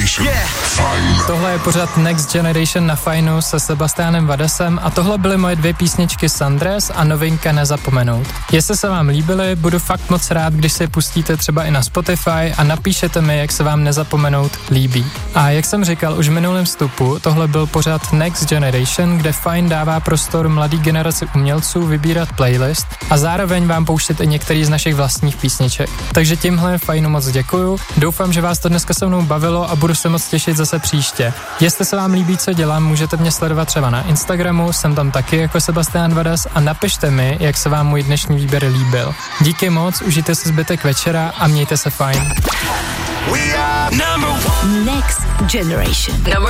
Generation. Fajn. Tohle je pořad Next Generation na Fajnu se Sebastianem Vadesem a tohle byly moje 2 písničky Sandres a novinka Nezapomenout. Jestli se vám líbily, budu fakt moc rád, když si je pustíte třeba i na Spotify a napíšete mi, jak se vám Nezapomenout líbí. A jak jsem říkal už v minulém vstupu, tohle byl pořad Next Generation, kde Fajn dává prostor mladý generaci umělců vybírat playlist a zároveň vám pouštět i některý z našich vlastních písniček. Takže tímhle Fajnu moc děkuju. Doufám, že vás to dneska se mnou bavilo a budu se moc těšit zase příště. Jestli se vám líbí, co dělám, můžete mě sledovat třeba na Instagramu, jsem tam taky jako Sebastian Vades a napište mi, jak se vám můj dnešní výběr líbil. Díky moc, užijte si zbytek večera a mějte se fajn. Next Generation.